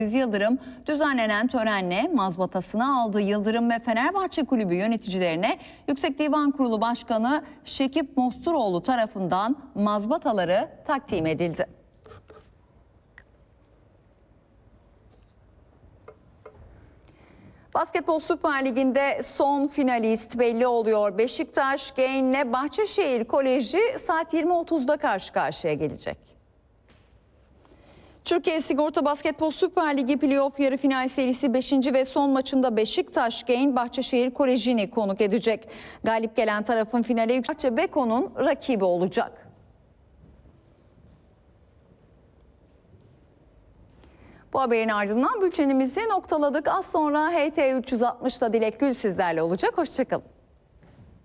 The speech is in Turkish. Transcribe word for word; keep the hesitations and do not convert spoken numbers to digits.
Yıldırım düzenlenen törenle mazbatasını aldı. Yıldırım ve Fenerbahçe Kulübü yöneticilerine Yüksek Divan Kurulu Başkanı Şekip Mosturoğlu tarafından mazbataları takdim edildi. Basketbol Süper Ligi'nde son finalist belli oluyor. Beşiktaş Genç'le Bahçeşehir Koleji saat yirmi otuzda karşı karşıya gelecek. Türkiye Sigorta Basketbol Süper Ligi Playoff yarı final serisi beşinci ve son maçında Beşiktaş Genç Bahçeşehir Koleji'ni konuk edecek. Galip gelen tarafın finale Yüksek Beko'nun rakibi olacak. Bu haberin ardından bültenimizi noktaladık. Az sonra H T üç yüz altmış'ta Dilek Gül sizlerle olacak. Hoşçakalın.